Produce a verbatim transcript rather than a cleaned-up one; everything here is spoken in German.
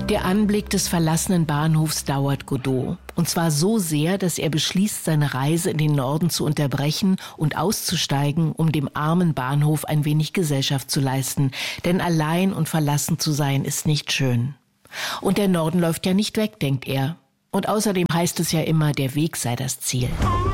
Der Anblick des verlassenen Bahnhofs dauert Godot. Und zwar so sehr, dass er beschließt, seine Reise in den Norden zu unterbrechen und auszusteigen, um dem armen Bahnhof ein wenig Gesellschaft zu leisten. Denn allein und verlassen zu sein, ist nicht schön. Und der Norden läuft ja nicht weg, denkt er. Und außerdem heißt es ja immer, der Weg sei das Ziel.